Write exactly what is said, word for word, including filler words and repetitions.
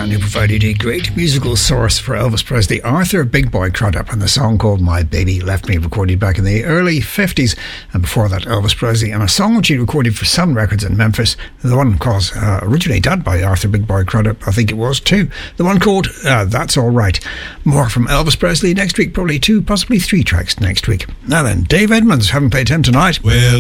man who provided a great musical source for Elvis Presley, Arthur Big Boy Crudup, and the song called My Baby Left Me, recorded back in the early fifties. And before that, Elvis Presley and a song which he recorded for Sun Records in Memphis, the one called, uh, originally done by Arthur Big Boy Crudup, I think it was too, the one called uh, That's All Right. More from Elvis Presley next week, probably two, possibly three tracks next week. Now then, Dave Edmunds, haven't played him tonight. Well,